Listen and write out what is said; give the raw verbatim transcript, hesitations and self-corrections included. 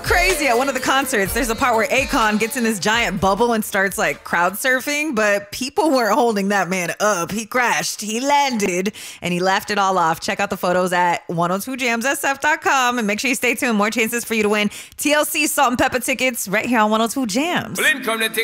crazy at one of the concerts. There's a part where Akon gets in this giant bubble and starts like crowd surfing, but people weren't holding that man up. He crashed, he landed, and he laughed it all off. Check out the photos at one oh two jams s f dot com and make sure you stay tuned. More chances for you to win T L C Salt and Pepper tickets right here on one oh two Jams.